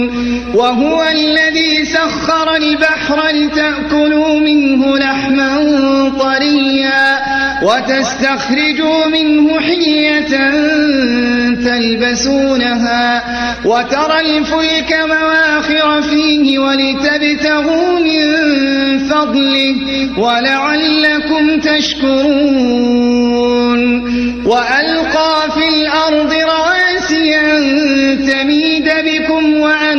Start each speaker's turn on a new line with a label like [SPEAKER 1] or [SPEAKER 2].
[SPEAKER 1] وهو الذي سخر البحر لتأكلوا منه لحما طريا وتستخرجوا منه حلية تلبسونها وترى الفلك مواخر فيه ولتبتغوا من فضله ولعلكم تشكرون وألقى في الأرض رواسي